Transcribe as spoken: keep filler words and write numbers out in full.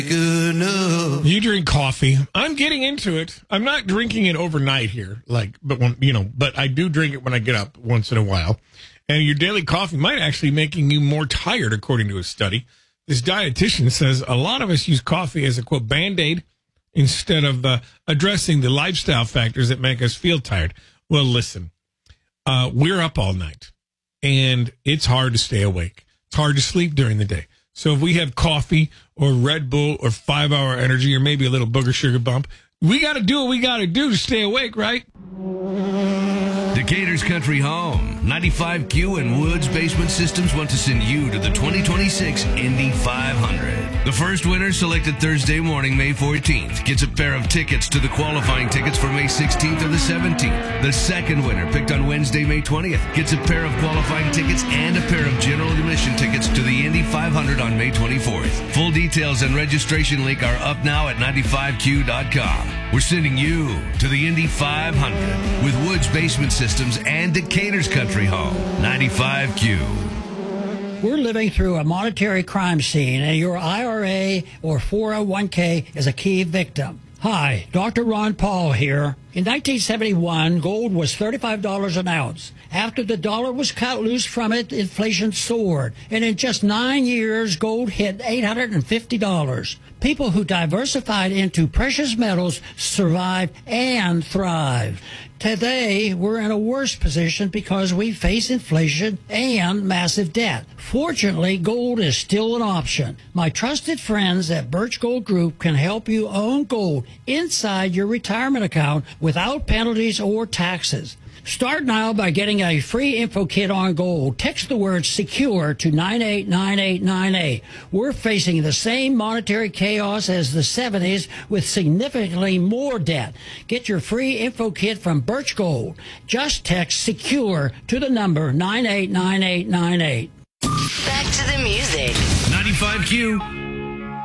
Good enough. You drink coffee. I'm getting into it. I'm not drinking it overnight here, like, but when, you know, but I do drink it when I get up once in a while. And your daily coffee might actually making you more tired, according to a study. This dietitian says a lot of us use coffee as a quote Band-Aid instead of uh, addressing the lifestyle factors that make us feel tired. Well, listen, uh, we're up all night, and it's hard to stay awake. It's hard to sleep during the day. So if we have coffee or Red Bull or five-hour energy or maybe a little booger sugar bump, we got to do what we got to do to stay awake, right? Decatur's Country Home, ninety-five Q and Woods Basement Systems want to send you to the twenty twenty-six Indy five hundred. The first winner, selected Thursday morning, May fourteenth, gets a pair of tickets to the qualifying tickets for May sixteenth or the seventeenth. The second winner, picked on Wednesday, May twentieth, gets a pair of qualifying tickets and a pair of general admission tickets to the Indy five hundred on May twenty-fourth. Full details and registration link are up now at ninety-five Q dot com. We're sending you to the Indy five hundred with Woods Basement Systems and Decatur's Country Home. ninety-five Q. We're living through a monetary crime scene, and your I R A or four oh one k is a key victim. Hi, Doctor Ron Paul here. In nineteen seventy-one, gold was thirty-five dollars an ounce. After the dollar was cut loose from it, inflation soared. And in just nine years, gold hit eight hundred fifty dollars. People who diversified into precious metals survived and thrived. Today, we're in a worse position because we face inflation and massive debt. Fortunately, gold is still an option. My trusted friends at Birch Gold Group can help you own gold inside your retirement account without penalties or taxes. Start now by getting a free info kit on gold. Text the word SECURE to nine eight nine eight nine eight. We're facing the same monetary chaos as the seventies with significantly more debt. Get your free info kit from Birch Gold. Just text SECURE to the number nine eight nine eight nine eight. Back to the music. ninety-five Q.